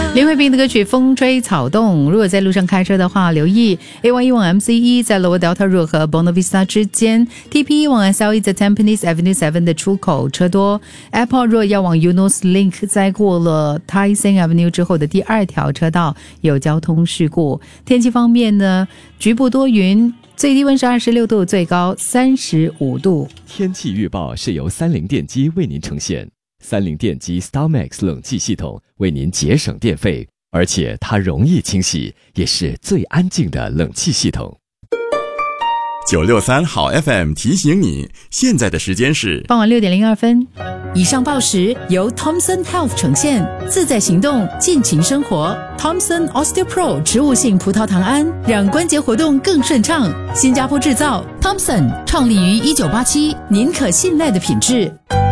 林慧萍的歌曲《风吹草动》，如果在路上开车的话，留意 A1 往 MCE 在 Lower Delta Road 和 Buona Vista 之间， TP 往 SLE 在 Tampines Avenue 7的出口车多， Airport Road 要往 Eunos Link 在过了 Tai Seng Avenue 之后的第2条车道有交通事故。天气方面呢，局部多云，最低温是26度，最高35度。 天气预报是由三菱电机为您呈现。三菱电机 StarMax 冷气系统为您节省电费，而且它容易清洗，也是最安静的冷气系统。 963好 FM 提醒你，现在的时间是傍晚6点02分。以上报时由 Thomson Health 呈现，自在行动，尽情生活。Thomson OsteoPro 植物性葡萄糖胺，让关节活动更顺畅。新加坡制造 ，Thomson 创立于1987，您可信赖的品质。